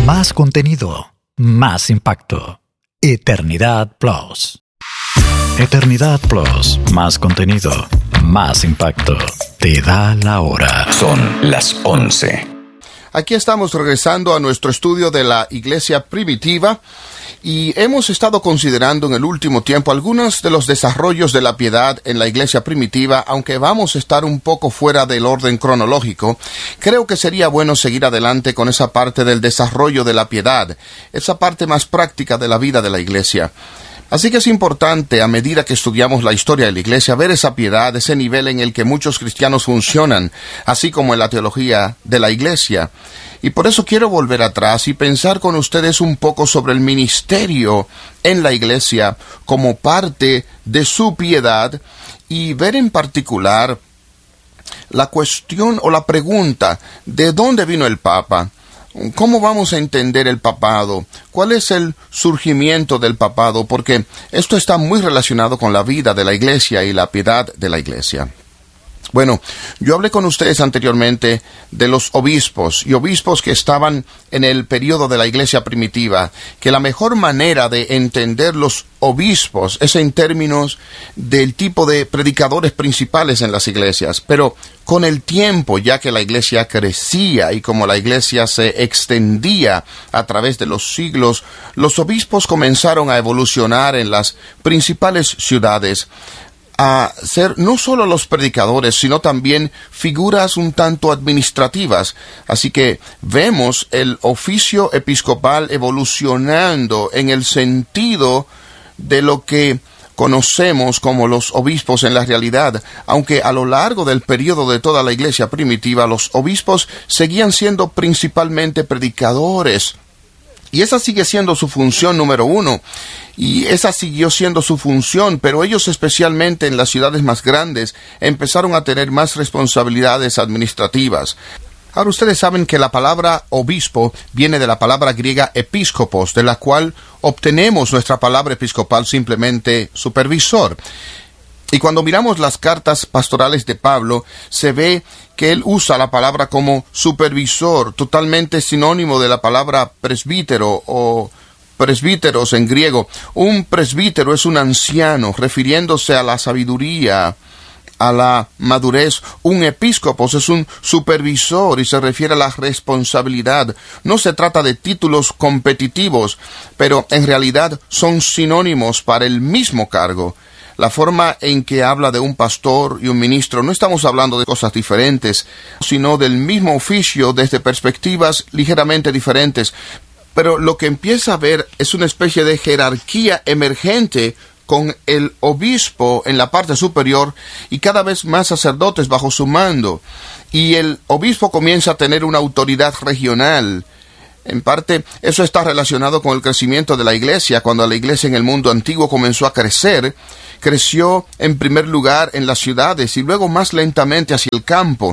Más contenido, más impacto. Eternidad Plus. Eternidad Plus, más contenido, más impacto. Te da la hora. Son las 11. Aquí estamos regresando a nuestro estudio de la Iglesia Primitiva y hemos estado considerando en el último tiempo algunos de los desarrollos de la piedad en la Iglesia Primitiva. Aunque vamos a estar un poco fuera del orden cronológico, creo que sería bueno seguir adelante con esa parte del desarrollo de la piedad, esa parte más práctica de la vida de la Iglesia. Así que es importante, a medida que estudiamos la historia de la Iglesia, ver esa piedad, ese nivel en el que muchos cristianos funcionan, así como en la teología de la Iglesia. Y por eso quiero volver atrás y pensar con ustedes un poco sobre el ministerio en la Iglesia como parte de su piedad y ver en particular la cuestión o la pregunta de dónde vino el Papa. ¿Cómo vamos a entender el papado? ¿Cuál es el surgimiento del papado? Porque esto está muy relacionado con la vida de la Iglesia y la piedad de la Iglesia. Bueno, yo hablé con ustedes anteriormente de los obispos, y obispos que estaban en el periodo de la Iglesia primitiva, que la mejor manera de entender los obispos es en términos del tipo de predicadores principales en las iglesias. Pero con el tiempo, ya que la Iglesia crecía y como la Iglesia se extendía a través de los siglos, los obispos comenzaron a evolucionar en las principales ciudades, a ser no solo los predicadores, sino también figuras un tanto administrativas. Así que vemos el oficio episcopal evolucionando en el sentido de lo que conocemos como los obispos en la realidad, aunque a lo largo del periodo de toda la Iglesia primitiva, los obispos seguían siendo principalmente predicadores. Y esa sigue siendo su función número uno, y esa siguió siendo su función, pero ellos, especialmente en las ciudades más grandes, empezaron a tener más responsabilidades administrativas. Ahora, ustedes saben que la palabra obispo viene de la palabra griega episcopos, de la cual obtenemos nuestra palabra episcopal simplemente supervisor. Y cuando miramos las cartas pastorales de Pablo, se ve que él usa la palabra como supervisor, totalmente sinónimo de la palabra presbítero o presbíteros en griego. Un presbítero es un anciano, refiriéndose a la sabiduría, a la madurez. Un episcopos es un supervisor y se refiere a la responsabilidad. No se trata de títulos competitivos, pero en realidad son sinónimos para el mismo cargo. La forma en que habla de un pastor y un ministro, no estamos hablando de cosas diferentes, sino del mismo oficio desde perspectivas ligeramente diferentes. Pero lo que empieza a ver es una especie de jerarquía emergente con el obispo en la parte superior y cada vez más sacerdotes bajo su mando. Y el obispo comienza a tener una autoridad regional. En parte, eso está relacionado con el crecimiento de la Iglesia. Cuando la Iglesia en el mundo antiguo comenzó a crecer, creció en primer lugar en las ciudades y luego más lentamente hacia el campo.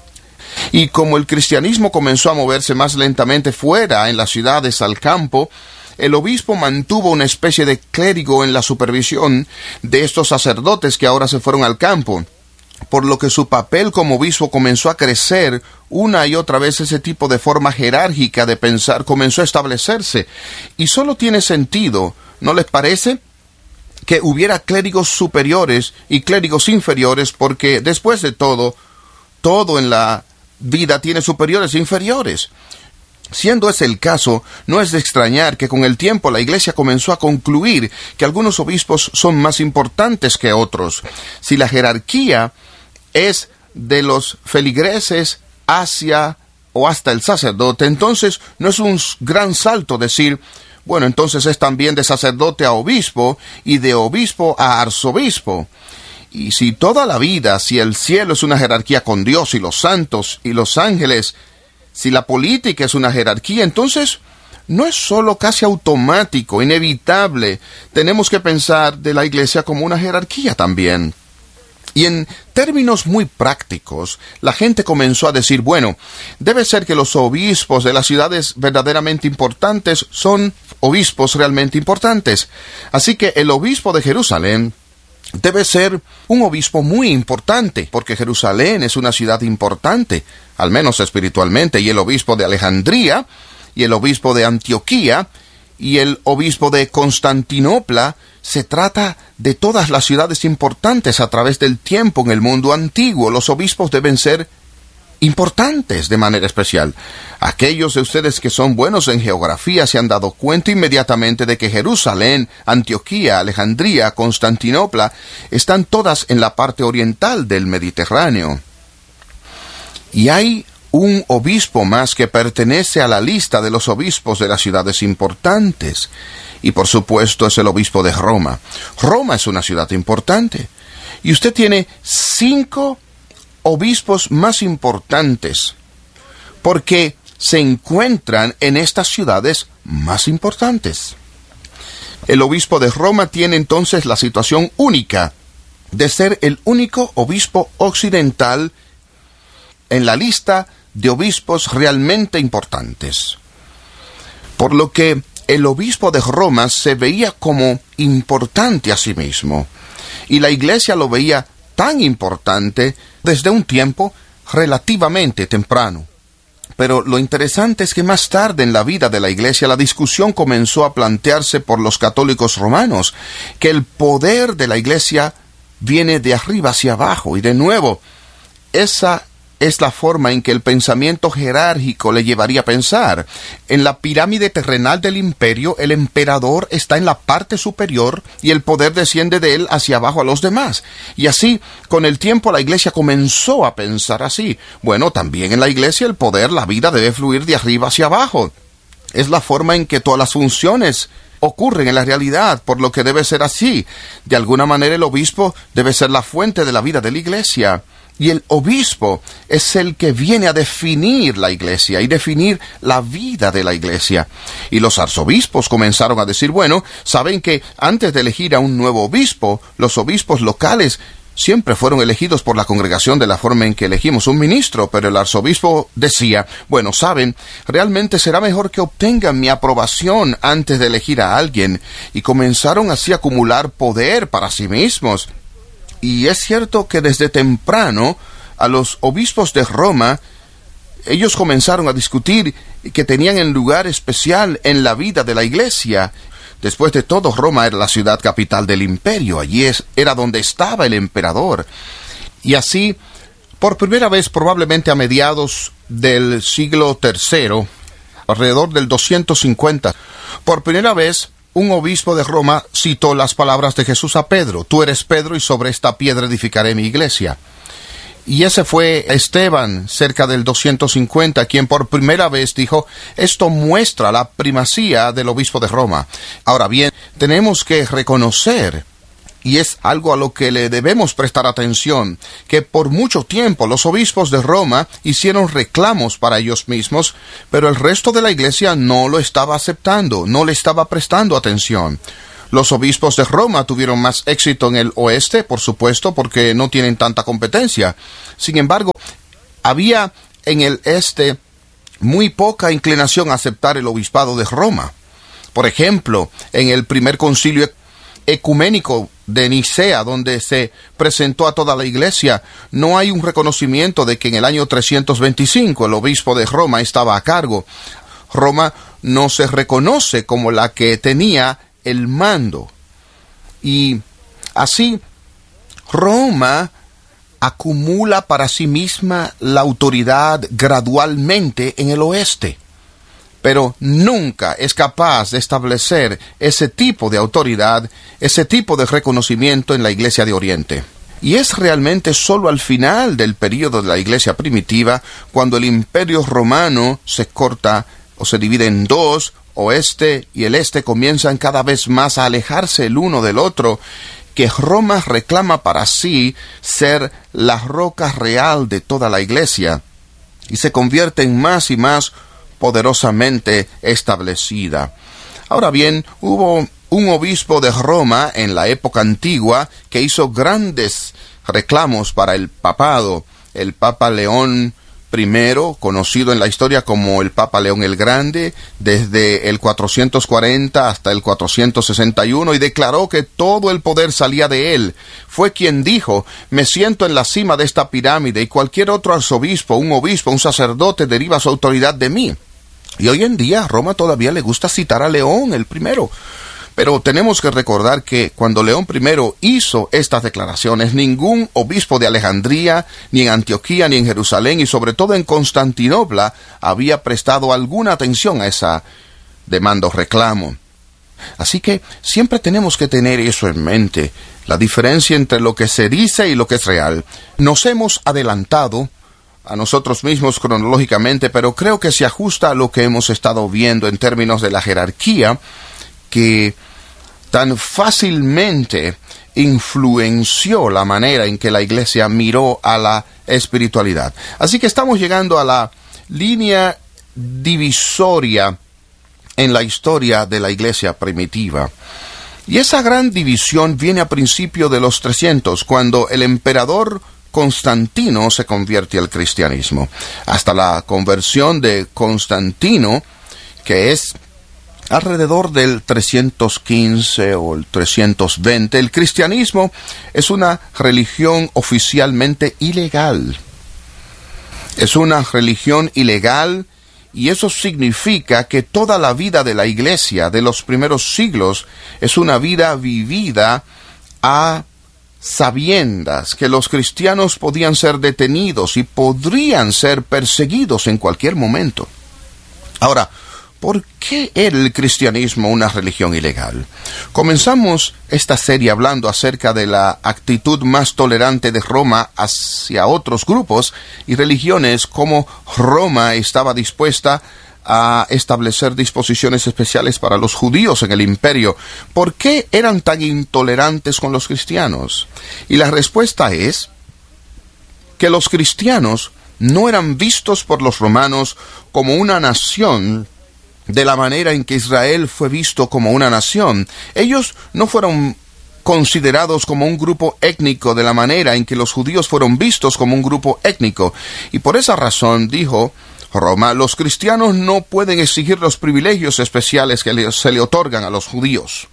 Y como el cristianismo comenzó a moverse más lentamente fuera en las ciudades al campo, el obispo mantuvo una especie de clérigo en la supervisión de estos sacerdotes que ahora se fueron al campo, por lo que su papel como obispo comenzó a crecer. Una y otra vez ese tipo de forma jerárquica de pensar comenzó a establecerse. Y solo tiene sentido, ¿no les parece?, que hubiera clérigos superiores y clérigos inferiores, porque después de todo en la vida tiene superiores e inferiores. Siendo ese el caso, no es de extrañar que con el tiempo la Iglesia comenzó a concluir que algunos obispos son más importantes que otros. Si la jerarquía es de los feligreses hacia o hasta el sacerdote, entonces no es un gran salto decir, bueno, entonces es también de sacerdote a obispo y de obispo a arzobispo. Y si toda la vida, si el cielo es una jerarquía con Dios y los santos y los ángeles, si la política es una jerarquía, entonces no es solo casi automático, inevitable. Tenemos que pensar de la Iglesia como una jerarquía también. Y en términos muy prácticos, la gente comenzó a decir, bueno, debe ser que los obispos de las ciudades verdaderamente importantes son obispos realmente importantes. Así que el obispo de Jerusalén debe ser un obispo muy importante, porque Jerusalén es una ciudad importante, al menos espiritualmente, y el obispo de Alejandría y el obispo de Antioquía y el obispo de Constantinopla. Se trata de todas las ciudades importantes a través del tiempo en el mundo antiguo. Los obispos deben ser importantes de manera especial. Aquellos de ustedes que son buenos en geografía se han dado cuenta inmediatamente de que Jerusalén, Antioquía, Alejandría, Constantinopla están todas en la parte oriental del Mediterráneo. Y hay un obispo más que pertenece a la lista de los obispos de las ciudades importantes. Y por supuesto es el obispo de Roma. Roma es una ciudad importante. Y usted tiene 5 obispos más importantes porque se encuentran en estas ciudades más importantes. El obispo de Roma tiene entonces la situación única de ser el único obispo occidental en la lista de obispos realmente importantes. Por lo que el obispo de Roma se veía como importante a sí mismo, y la iglesia lo veía tan importante desde un tiempo relativamente temprano. Pero lo interesante es que más tarde en la vida de la iglesia la discusión comenzó a plantearse por los católicos romanos, que el poder de la iglesia viene de arriba hacia abajo, y de nuevo, esa es la forma en que el pensamiento jerárquico le llevaría a pensar. En la pirámide terrenal del imperio, el emperador está en la parte superior y el poder desciende de él hacia abajo a los demás. Y así, con el tiempo, la iglesia comenzó a pensar así. Bueno, también en la iglesia el poder, la vida debe fluir de arriba hacia abajo. Es la forma en que todas las funciones ocurren en la realidad, por lo que debe ser así. De alguna manera el obispo debe ser la fuente de la vida de la iglesia. Y el obispo es el que viene a definir la iglesia y definir la vida de la iglesia. Y los arzobispos comenzaron a decir, bueno, saben que antes de elegir a un nuevo obispo, los obispos locales siempre fueron elegidos por la congregación de la forma en que elegimos un ministro, pero el arzobispo decía, bueno, saben, realmente será mejor que obtengan mi aprobación antes de elegir a alguien. Y comenzaron así a acumular poder para sí mismos. Y es cierto que desde temprano a los obispos de Roma, ellos comenzaron a discutir que tenían un lugar especial en la vida de la iglesia. Después de todo, Roma era la ciudad capital del imperio. Allí era donde estaba el emperador. Y así, por primera vez, probablemente a mediados del siglo III, alrededor del 250, por primera vez, un obispo de Roma citó las palabras de Jesús a Pedro: tú eres Pedro y sobre esta piedra edificaré mi iglesia. Y ese fue Esteban, cerca del 250, quien por primera vez dijo, esto muestra la primacía del obispo de Roma. Ahora bien, tenemos que reconocer, y es algo a lo que le debemos prestar atención, que por mucho tiempo los obispos de Roma hicieron reclamos para ellos mismos, pero el resto de la iglesia no lo estaba aceptando, no le estaba prestando atención. Los obispos de Roma tuvieron más éxito en el oeste, por supuesto, porque no tienen tanta competencia. Sin embargo, había en el este muy poca inclinación a aceptar el obispado de Roma. Por ejemplo, en el primer concilio ecuménico de Nicea, donde se presentó a toda la iglesia, no hay un reconocimiento de que en el año 325 el obispo de Roma estaba a cargo. Roma no se reconoce como la que tenía el mando. Y así, Roma acumula para sí misma la autoridad gradualmente en el oeste, pero nunca es capaz de establecer ese tipo de autoridad, ese tipo de reconocimiento en la iglesia de Oriente. Y es realmente solo al final del período de la iglesia primitiva, cuando el imperio romano se corta o se divide en dos, oeste y el este comienzan cada vez más a alejarse el uno del otro, que Roma reclama para sí ser la roca real de toda la iglesia y se convierte en más y más poderosamente establecida. Ahora bien, hubo un obispo de Roma en la época antigua que hizo grandes reclamos para el papado, el Papa León I, conocido en la historia como el Papa León el Grande, desde el 440 hasta el 461, y declaró que todo el poder salía de él. Fue quien dijo, me siento en la cima de esta pirámide y cualquier otro arzobispo, un obispo, un sacerdote deriva su autoridad de mí. Y hoy en día a Roma todavía le gusta citar a León el primero. Pero tenemos que recordar que cuando León I hizo estas declaraciones, ningún obispo de Alejandría, ni en Antioquía, ni en Jerusalén, y sobre todo en Constantinopla, había prestado alguna atención a esa demanda o reclamo. Así que siempre tenemos que tener eso en mente, la diferencia entre lo que se dice y lo que es real. Nos hemos adelantado a nosotros mismos cronológicamente, pero creo que se ajusta a lo que hemos estado viendo en términos de la jerarquía que tan fácilmente influenció la manera en que la Iglesia miró a la espiritualidad. Así que estamos llegando a la línea divisoria en la historia de la Iglesia primitiva. Y esa gran división viene a principio de los 300, cuando el emperador Constantino se convierte al cristianismo. Hasta la conversión de Constantino, que es alrededor del 315 o el 320, el cristianismo es una religión oficialmente ilegal. Es una religión ilegal, y eso significa que toda la vida de la Iglesia de los primeros siglos es una vida vivida a sabiendas que los cristianos podían ser detenidos y podrían ser perseguidos en cualquier momento. Ahora, ¿por qué era el cristianismo una religión ilegal? Comenzamos esta serie hablando acerca de la actitud más tolerante de Roma hacia otros grupos y religiones, como Roma estaba dispuesta a establecer disposiciones especiales para los judíos en el imperio. ¿Por qué eran tan intolerantes con los cristianos? Y la respuesta es que los cristianos no eran vistos por los romanos como una nación de la manera en que Israel fue visto como una nación. Ellos no fueron considerados como un grupo étnico de la manera en que los judíos fueron vistos como un grupo étnico. Y por esa razón, dijo Roma, los cristianos no pueden exigir los privilegios especiales que se le otorgan a los judíos.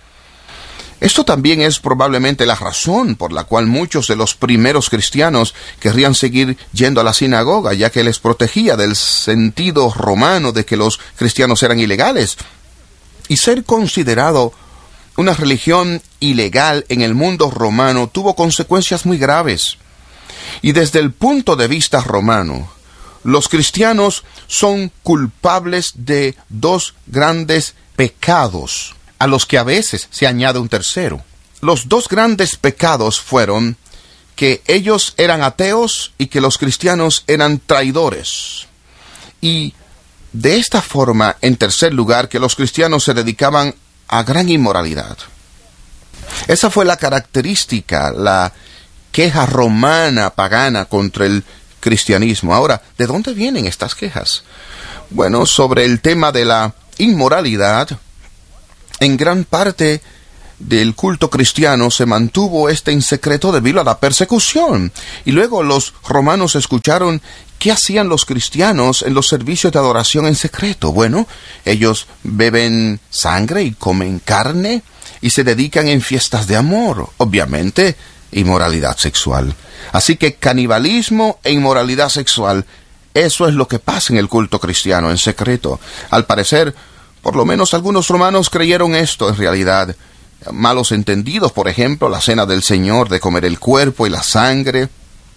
Esto también es probablemente la razón por la cual muchos de los primeros cristianos querrían seguir yendo a la sinagoga, ya que les protegía del sentido romano de que los cristianos eran ilegales. Y ser considerado una religión ilegal en el mundo romano tuvo consecuencias muy graves. Y desde el punto de vista romano, los cristianos son culpables de dos grandes pecados, a los que a veces se añade un tercero. Los dos grandes pecados fueron que ellos eran ateos y que los cristianos eran traidores. Y de esta forma, en tercer lugar, que los cristianos se dedicaban a gran inmoralidad. Esa fue la característica, la queja romana pagana contra el cristianismo. Ahora, ¿de dónde vienen estas quejas? Bueno, sobre el tema de la inmoralidad, en gran parte del culto cristiano se mantuvo en secreto debido a la persecución. Y luego los romanos escucharon qué hacían los cristianos en los servicios de adoración en secreto. Bueno, ellos beben sangre y comen carne y se dedican en fiestas de amor. Obviamente, inmoralidad sexual. Así que canibalismo e inmoralidad sexual, eso es lo que pasa en el culto cristiano en secreto. Al parecer, por lo menos algunos romanos creyeron esto en realidad. Malos entendidos, por ejemplo, la cena del Señor, de comer el cuerpo y la sangre,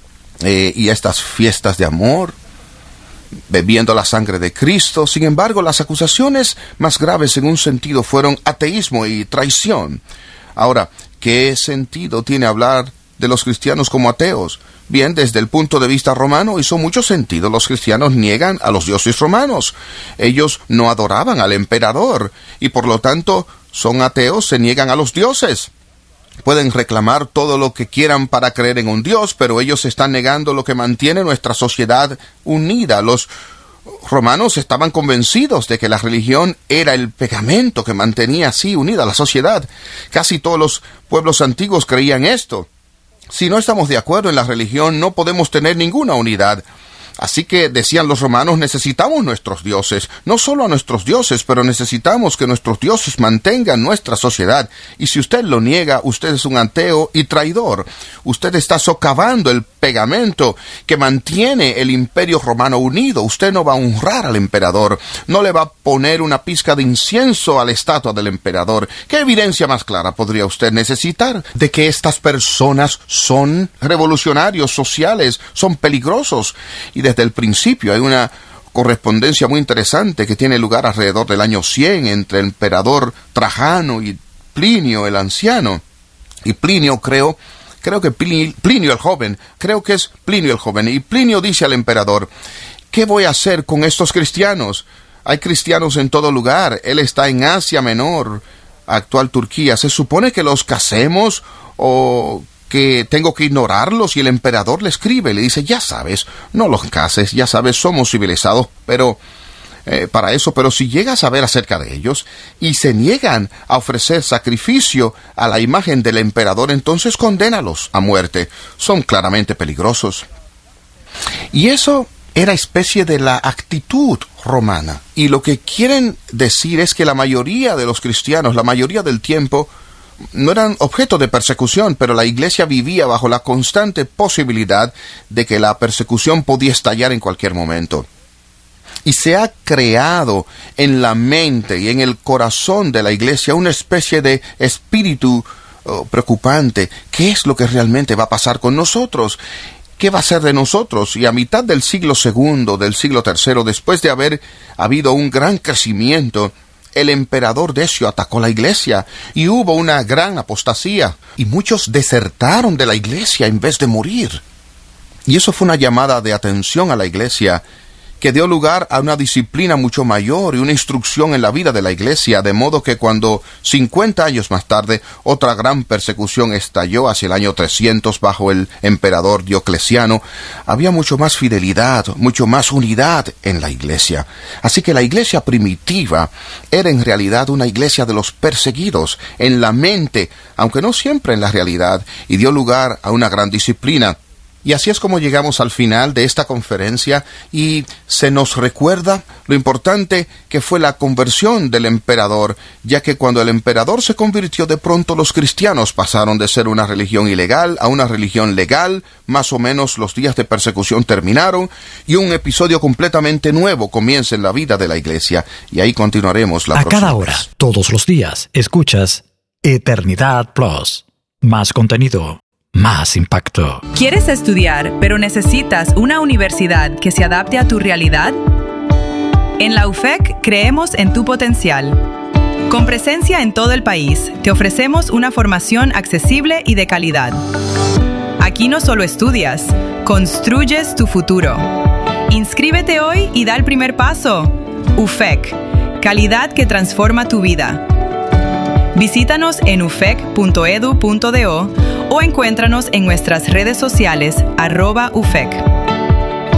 y estas fiestas de amor, bebiendo la sangre de Cristo. Sin embargo, las acusaciones más graves en un sentido fueron ateísmo y traición. Ahora, ¿qué sentido tiene hablar de los cristianos como ateos? Bien, desde el punto de vista romano hizo mucho sentido. Los cristianos niegan a los dioses romanos. Ellos no adoraban al emperador y por lo tanto son ateos, se niegan a los dioses. Pueden reclamar todo lo que quieran para creer en un dios, pero ellos están negando lo que mantiene nuestra sociedad unida. Los romanos estaban convencidos de que la religión era el pegamento que mantenía así unida a la sociedad. Casi todos los pueblos antiguos creían esto. Si no estamos de acuerdo en la religión, no podemos tener ninguna unidad. Así que, decían los romanos, necesitamos nuestros dioses. No solo a nuestros dioses, pero necesitamos que nuestros dioses mantengan nuestra sociedad. Y si usted lo niega, usted es un ateo y traidor. Usted está socavando el pegamento que mantiene el imperio romano unido. Usted no va a honrar al emperador. No le va a poner una pizca de incienso a la estatua del emperador. ¿Qué evidencia más clara podría usted necesitar de que estas personas son revolucionarios sociales, son peligrosos? Y desde el principio hay una correspondencia muy interesante que tiene lugar alrededor del año 100 entre el emperador Trajano y Plinio el anciano. Y Plinio creo que Plinio el joven, y Plinio dice al emperador: ¿qué voy a hacer con estos cristianos? Hay cristianos en todo lugar. Él está en Asia Menor, actual Turquía. ¿Se supone que los casemos o que tengo que ignorarlos? Y el emperador le escribe, le dice: ya sabes, no los cases, ya sabes, somos civilizados, pero si llegas a saber acerca de ellos y se niegan a ofrecer sacrificio a la imagen del emperador, entonces condénalos a muerte. Son claramente peligrosos. Y eso era especie de la actitud romana. Y lo que quieren decir es que la mayoría de los cristianos, la mayoría del tiempo, no eran objeto de persecución, pero la iglesia vivía bajo la constante posibilidad de que la persecución podía estallar en cualquier momento. Y se ha creado en la mente y en el corazón de la iglesia una especie de espíritu preocupante. ¿Qué es lo que realmente va a pasar con nosotros? ¿Qué va a ser de nosotros? Y a mitad del siglo II, del siglo III, después de haber habido un gran crecimiento, el emperador Decio atacó la iglesia y hubo una gran apostasía. Y muchos desertaron de la iglesia en vez de morir. Y eso fue una llamada de atención a la iglesia que dio lugar a una disciplina mucho mayor y una instrucción en la vida de la iglesia, de modo que cuando 50 años más tarde otra gran persecución estalló hacia el año 300 bajo el emperador Diocleciano, había mucho más fidelidad, mucho más unidad en la iglesia. Así que la iglesia primitiva era en realidad una iglesia de los perseguidos en la mente, aunque no siempre en la realidad, y dio lugar a una gran disciplina. Y así es como llegamos al final de esta conferencia y se nos recuerda lo importante que fue la conversión del emperador, ya que cuando el emperador se convirtió, de pronto los cristianos pasaron de ser una religión ilegal a una religión legal. Más o menos los días de persecución terminaron y un episodio completamente nuevo comienza en la vida de la iglesia. Y ahí continuaremos la próxima cada hora, vez. Todos los días, escuchas Eternidad Plus. Más contenido, más impacto. ¿Quieres estudiar, pero necesitas una universidad que se adapte a tu realidad? En la UFEC creemos en tu potencial. Con presencia en todo el país, te ofrecemos una formación accesible y de calidad. Aquí no solo estudias, construyes tu futuro. Inscríbete hoy y da el primer paso. UFEC, calidad que transforma tu vida. Visítanos en ufec.edu.do o encuéntranos en nuestras redes sociales @UFEC.